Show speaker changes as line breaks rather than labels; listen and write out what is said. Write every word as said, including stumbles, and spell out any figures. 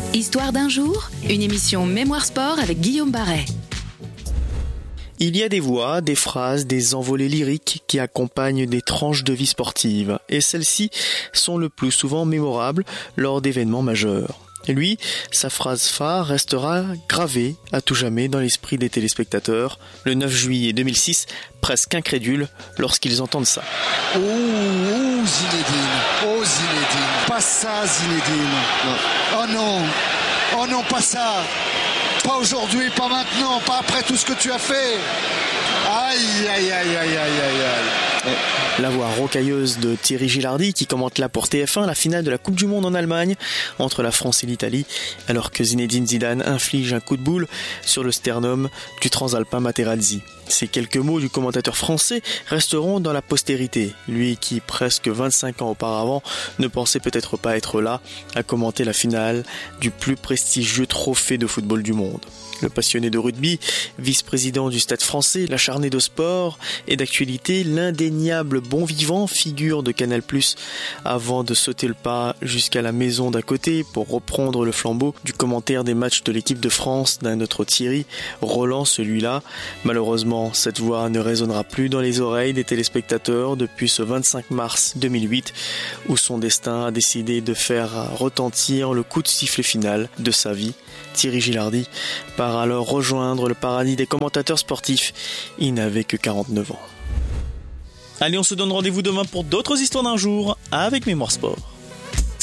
Histoire d'un jour, une émission Mémoire Sport avec Guillaume Barret.
Il y a des voix, des phrases, des envolées lyriques qui accompagnent des tranches de vie sportive, et celles-ci sont le plus souvent mémorables lors d'événements majeurs. Et lui, sa phrase phare restera gravée à tout jamais dans l'esprit des téléspectateurs, le neuf juillet deux mille six, presque incrédules lorsqu'ils entendent ça.
Oh, oh Zinedine, oh Zinedine, pas ça Zinedine, non. Oh non, oh non pas ça, pas aujourd'hui, pas maintenant, pas après tout ce que tu as fait. Aïe, aïe, aïe, aïe, aïe, aïe, aïe.
La voix rocailleuse de Thierry Gilardi qui commente là pour T F un la finale de la Coupe du Monde en Allemagne entre la France et l'Italie, alors que Zinedine Zidane inflige un coup de boule sur le sternum du transalpin Materazzi. Ces quelques mots du commentateur français resteront dans la postérité, lui qui, presque vingt-cinq ans auparavant, ne pensait peut-être pas être là à commenter la finale du plus prestigieux trophée de football du monde. Le passionné de rugby, vice-président du Stade français, l'acharné de sport et d'actualité, l'indéniable bon vivant, figure de Canal plus, avant de sauter le pas jusqu'à la maison d'à côté pour reprendre le flambeau du commentaire des matchs de l'équipe de France d'un autre Thierry, Roland celui-là. Malheureusement, cette voix ne résonnera plus dans les oreilles des téléspectateurs depuis ce vingt-cinq mars deux mille huit, où son destin a décidé de faire retentir le coup de sifflet final de sa vie. Thierry Gilardi part alors rejoindre le paradis des commentateurs sportifs. Il n'avait que quarante-neuf ans. Allez, on se donne rendez-vous demain pour d'autres histoires d'un jour avec Mémoire Sport.